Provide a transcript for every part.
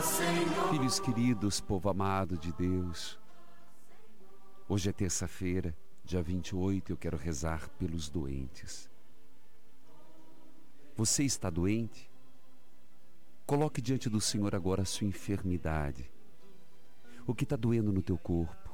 Filhos queridos, povo amado de Deus, hoje é terça-feira, dia 28, eu quero rezar pelos doentes. Você está doente? Coloque diante do Senhor agora a sua enfermidade. O que está doendo no teu corpo?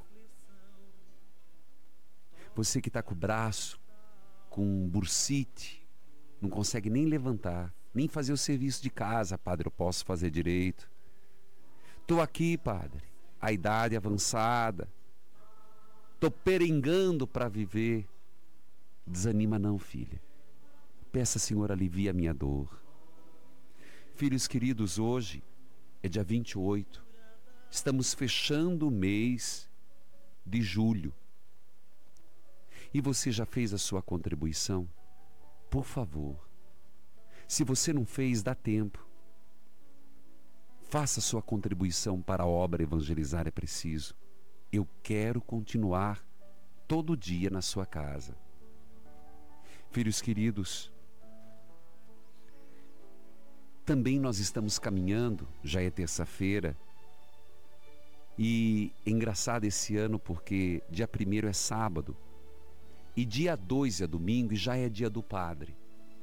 Você que está com o braço, com bursite, não consegue nem levantar, nem fazer o serviço de casa. Padre, eu posso fazer direito. Estou aqui, padre, a idade avançada, estou perengando para viver. Desanima não, filha. Peça, Senhor, alivia a minha dor. Filhos queridos, hoje é dia 28, estamos fechando o mês de julho. E você já fez a sua contribuição? Por favor, se você não fez, dá tempo. Faça sua contribuição para a obra Evangelizar é Preciso. Eu quero continuar todo dia na sua casa. Filhos queridos, também nós estamos caminhando, já é terça-feira, e é engraçado esse ano porque dia 1º é sábado, e dia 2 é domingo e já é dia do Padre.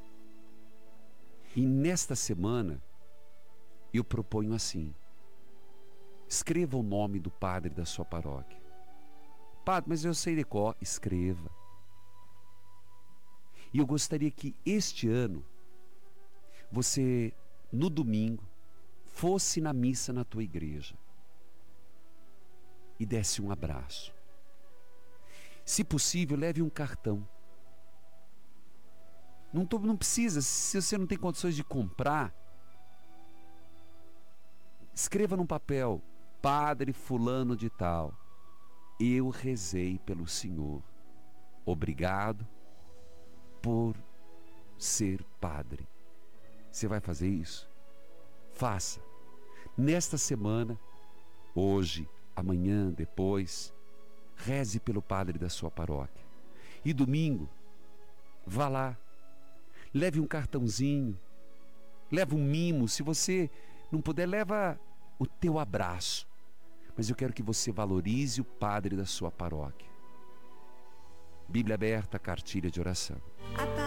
E nesta semana, eu proponho assim: escreva o nome do padre da sua paróquia. Padre, mas eu sei de cor. Escreva. E eu gostaria que este ano, você, no domingo, fosse na missa na tua igreja e desse um abraço. Se possível, leve um cartão. Não precisa, se você não tem condições de comprar, escreva num papel: Padre fulano de tal, eu rezei pelo Senhor. Obrigado por ser padre. Você vai fazer isso? Faça. Nesta semana, hoje, amanhã, depois, reze pelo padre da sua paróquia. E domingo, vá lá. Leve um cartãozinho. Leva um mimo. Se você não puder, leva o teu abraço. Mas eu quero que você valorize o padre da sua paróquia. Bíblia aberta, cartilha de oração.